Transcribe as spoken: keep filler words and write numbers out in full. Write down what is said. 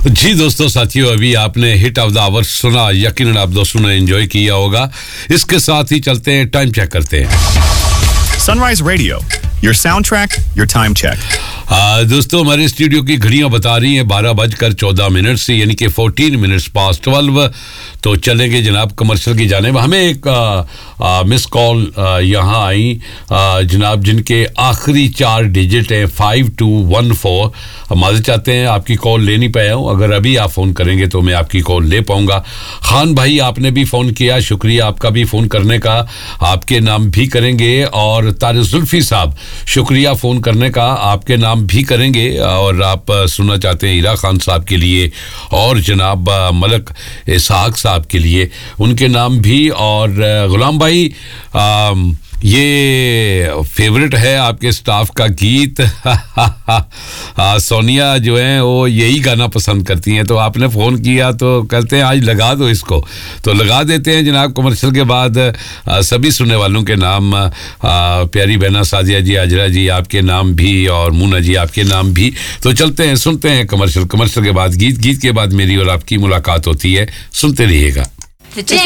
जी दोस्तों साथियों, अभी आपने हिट ऑफ द आवर सुना, यकीनन आप दोस्तों ने एंजॉय किया होगा। इसके साथ ही चलते हैं, टाइम चेक करते हैं। Sunrise Radio, your soundtrack, your time check. हाँ दोस्तों, हमारे स्टूडियो की घड़ियां बता रही हैं बारह बजकर चौदह मिनट से, यानी कि फोर्टीन मिनट्स पास ट्वेल्व। तो चलेंगे जनाब कमर्शियल की जाने। हमें एक मिस कॉल यहाँ आई आ, जनाब, जिनके आखिरी चार डिजिट हैं फाइव टू वन फोर। माज़रत चाहते हैं, आपकी कॉल ले नहीं पाया हूँ। अगर अभी आप फ़ोन करेंगे तो मैं आपकी कॉल ले पाऊँगा। खान भाई, आपने भी फ़ोन किया, शुक्रिया आपका भी फ़ोन करने का। आपके नाम भी करेंगे। और तारिक जुल्फी साहब, शुक्रिया फ़ोन करने का, आपके नाम भी करेंगे। और आप सुनना चाहते हैं हीरा खान साहब के लिए और जनाब मलक इसहाक साहब के लिए, उनके नाम भी। और गुलाम भाई, आ, ये फेवरेट है आपके स्टाफ का गीत। आ, सोनिया जो है वो यही गाना पसंद करती हैं, तो आपने फ़ोन किया तो कहते हैं आज लगा दो इसको, तो लगा देते हैं जनाब। कमर्शियल के बाद आ, सभी सुनने वालों के नाम, आ, प्यारी बहना सादिया जी, आजरा जी, आपके नाम भी, और मुन्ना जी, आपके नाम भी। तो चलते हैं, सुनते हैं कमर्शियल। कमर्शियल के बाद गीत, गीत के बाद मेरी और आपकी मुलाकात होती है। सुनते रहिएगा।